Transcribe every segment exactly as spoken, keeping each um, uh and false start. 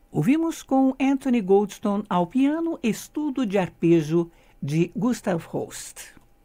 Ouvimos com Anthony Goldstone ao piano Estudo de Arpejo de Gustav Holst.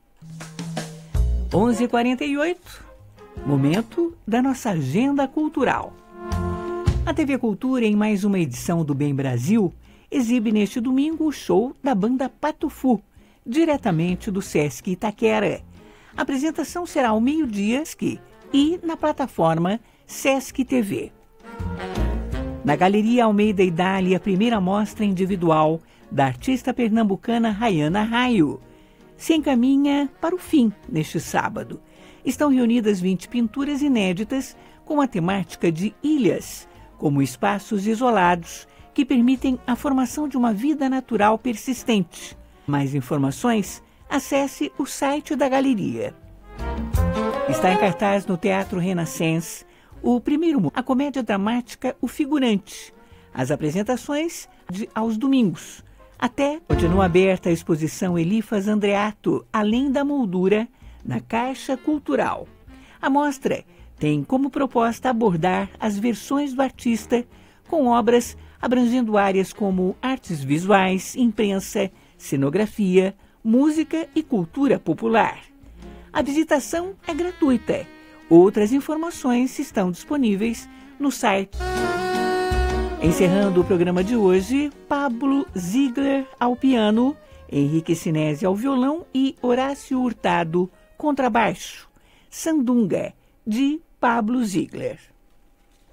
onze e quarenta e oito, momento da nossa agenda cultural. A T V Cultura, em mais uma edição do Bem Brasil, exibe neste domingo o show da banda Patufu, diretamente do Sesc Itaquera. A apresentação será ao meio-dia e na plataforma Sesc T V. Na Galeria Almeida Idália, a primeira mostra individual da artista pernambucana Rayana Raio se encaminha para o fim neste sábado. Estão reunidas vinte pinturas inéditas com a temática de ilhas, como espaços isolados que permitem a formação de uma vida natural persistente. Mais informações, acesse o site da galeria. Está em cartaz no Teatro Renascença o primeiro, a comédia dramática O Figurante. As apresentações de, aos domingos. Até continua aberta a exposição Elifas Andreato, Além da Moldura, na Caixa Cultural. A mostra tem como proposta abordar as versões do artista com obras abrangendo áreas como artes visuais, imprensa, cenografia, música e cultura popular. A visitação é gratuita. Outras informações estão disponíveis no site. Encerrando o programa de hoje, Pablo Ziegler ao piano, Henrique Sinesi ao violão e Horácio Hurtado contrabaixo. Sandunga, de Pablo Ziegler.